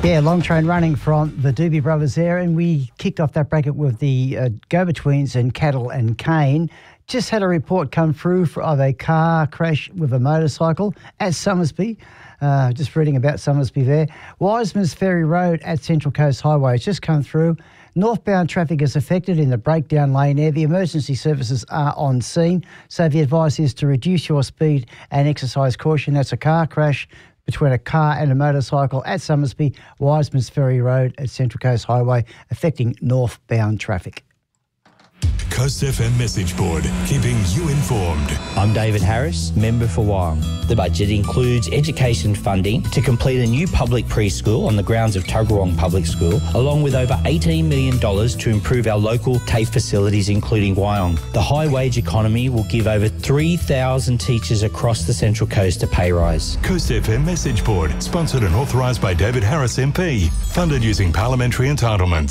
Yeah, long train running from the Doobie Brothers there, and we kicked off that bracket with the Go-Betweens and Cattle and Cane. Just had a report come through of a car crash with a motorcycle at Somersby. Just reading about Somersby there. Wiseman's Ferry Road at Central Coast Highway has just come through. Northbound traffic is affected in the breakdown lane there. The emergency services are on scene, so the advice is to reduce your speed and exercise caution. That's a car crash between a car and a motorcycle at Somersby, Wiseman's Ferry Road at Central Coast Highway, affecting northbound traffic. Coast FM message board, keeping you informed. I'm David Harris, member for Wyong. The budget includes education funding to complete a new public preschool on the grounds of Tuggeranong Public School, along with over $18 million to improve our local TAFE facilities, including Wyong. The high wage economy will give over 3,000 teachers across the Central Coast a pay rise. Coast FM message board, sponsored and authorised by David Harris MP, funded using parliamentary entitlements.